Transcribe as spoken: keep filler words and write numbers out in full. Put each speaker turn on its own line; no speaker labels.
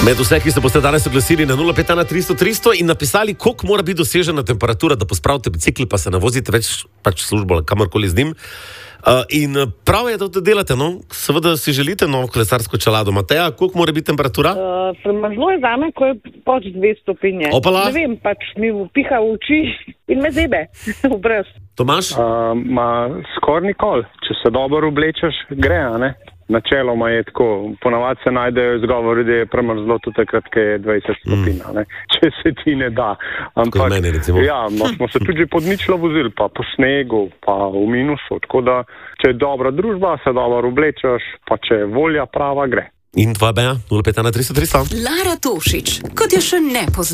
Med vse, ki se boste danes oglasili na nula pet ena tristo tristo in napisali, koliko mora biti dosežena temperatura, da pospravite bicikl, pa se ne vozite več pač službo, kamorkoli z njim. Uh, in prav je, da to delate, no? Seveda si želite novo kolesarsko čelado. Mateja, koliko mora biti temperatura?
Uh, zelo je zame, ko je pač dve stopinje.
Opala?
Ne vem, pač mi piha v oči in me zebe v brez.
Tomaž?
Uh, ma skoraj nikoli. Če se dobro oblečeš, gre, a ne? Načeloma je tako, ponavadi se najdejo izgovori, da je premrzlo tudi takrat, ko je dvajset stopinj, mm. če se ti ne da. Ampak,
meni,
ja, no, smo se tudi pod ničlo vozili, pa po snegu, pa v minusu, tako da, če je dobra družba, se dobro oblečeš, pa če je volja prava, gre.
In tvoja Beja, nula pet ena tristo tristo.
Lara Tošić, kot je še ne pozna.